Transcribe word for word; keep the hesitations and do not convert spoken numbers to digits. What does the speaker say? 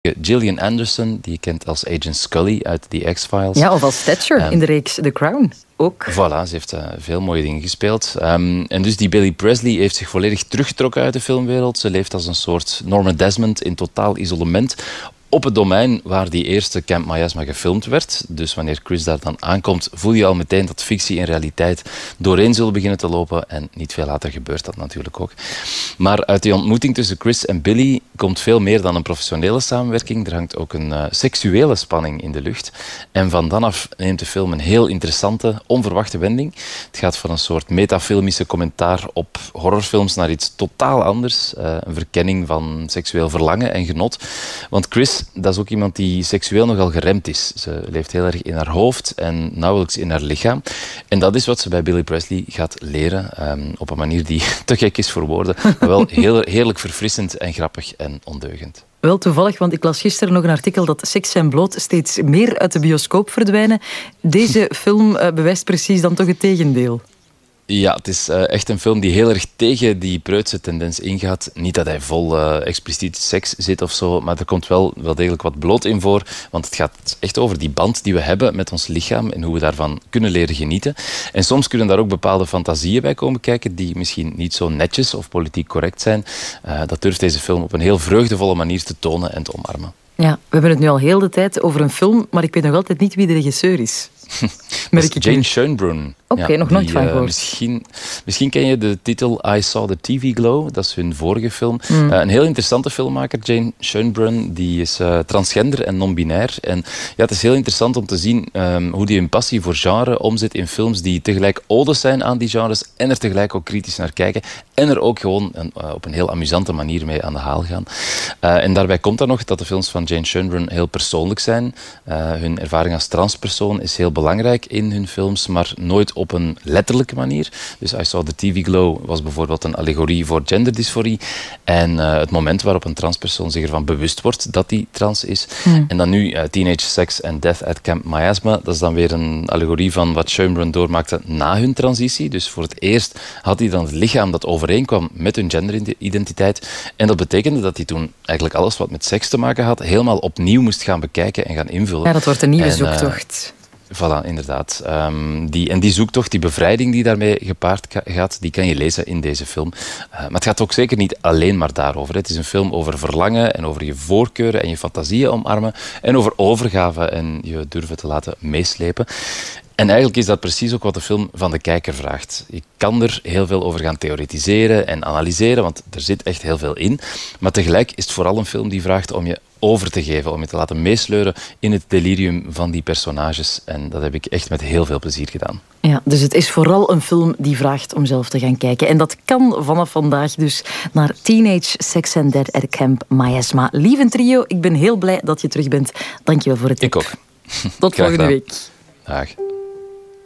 Gillian Anderson, die je kent als Agent Scully uit The X-Files. Ja, of als Thatcher um, in de reeks The Crown. Ook. Voilà, ze heeft uh, veel mooie dingen gespeeld. Um, en dus die Billie Presley heeft zich volledig teruggetrokken uit de filmwereld. Ze leeft als een soort Norma Desmond in totaal isolement op het domein waar die eerste Camp Miasma gefilmd werd. Dus wanneer Chris daar dan aankomt, voel je al meteen dat fictie en realiteit doorheen zullen beginnen te lopen. En niet veel later gebeurt dat natuurlijk ook. Maar uit die ontmoeting tussen Chris en Billie komt veel meer dan een professionele samenwerking. Er hangt ook een uh, seksuele spanning in de lucht. En van dan af neemt de film een heel interessante, onverwachte wending. Het gaat van een soort metafilmische commentaar op horrorfilms naar iets totaal anders. Uh, een verkenning van seksueel verlangen en genot. Want Chris, dat is ook iemand die seksueel nogal geremd is. Ze leeft heel erg in haar hoofd en nauwelijks in haar lichaam. En dat is wat ze bij Billie Presley gaat leren. Um, op een manier die te gek is voor woorden. Maar wel heel, heerlijk verfrissend en grappig en ondeugend. Wel toevallig, want ik las gisteren nog een artikel dat seks en bloot steeds meer uit de bioscoop verdwijnen. Deze film uh, bewijst precies dan toch het tegendeel. Ja, het is uh, echt een film die heel erg tegen die preutse tendens ingaat. Niet dat hij vol uh, expliciete seks zit of zo, maar er komt wel, wel degelijk wat bloot in voor. Want het gaat echt over die band die we hebben met ons lichaam en hoe we daarvan kunnen leren genieten. En soms kunnen daar ook bepaalde fantasieën bij komen kijken die misschien niet zo netjes of politiek correct zijn. Uh, dat durft deze film op een heel vreugdevolle manier te tonen en te omarmen. Ja, we hebben het nu al heel de tijd over een film, maar ik weet nog altijd niet wie de regisseur is. Dat is Jane Schoenbrunn. Oké, okay, ja, nog nooit die, van gehoord. Uh, misschien, misschien ken je de titel I Saw the T V Glow. Dat is hun vorige film. Mm. Uh, een heel interessante filmmaker, Jane Schoenbrunn. Die is uh, transgender en non-binair. En ja, het is heel interessant om te zien um, hoe die hun passie voor genre omzet in films die tegelijk odes zijn aan die genres en er tegelijk ook kritisch naar kijken. En er ook gewoon een, uh, op een heel amusante manier mee aan de haal gaan. Uh, en daarbij komt dan nog dat de films van Jane Schoenbrunn heel persoonlijk zijn. Uh, hun ervaring als transpersoon is heel belangrijk in hun films, maar nooit op een letterlijke manier. Dus I Saw the T V Glow was bijvoorbeeld een allegorie voor genderdysforie. En uh, het moment waarop een transpersoon zich ervan bewust wordt dat hij trans is. Mm. En dan nu uh, Teenage Sex and Death at Camp Miasma. Dat is dan weer een allegorie van wat Schoenbrunn doormaakte na hun transitie. Dus voor het eerst had hij dan het lichaam dat overeenkwam met hun genderidentiteit. En dat betekende dat hij toen eigenlijk alles wat met seks te maken had helemaal opnieuw moest gaan bekijken en gaan invullen. Ja, dat wordt een nieuwe en, zoektocht. Uh, Voilà, inderdaad. Um, die, en die zoektocht, die bevrijding die daarmee gepaard gaat, die kan je lezen in deze film. Uh, maar het gaat ook zeker niet alleen maar daarover. Het is een film over verlangen en over je voorkeuren en je fantasieën omarmen en over overgave en je durven te laten meeslepen. En eigenlijk is dat precies ook wat de film van de kijker vraagt. Je kan er heel veel over gaan theoretiseren en analyseren, want er zit echt heel veel in. Maar tegelijk is het vooral een film die vraagt om je over te geven, om je te laten meesleuren in het delirium van die personages. En dat heb ik echt met heel veel plezier gedaan. Ja, dus het is vooral een film die vraagt om zelf te gaan kijken. En dat kan vanaf vandaag dus naar Teenage Sex and Death at Camp Miasma. Lieve trio, ik ben heel blij dat je terug bent. Dank je wel voor het tip. Ik ook. Tot volgende week. Dag.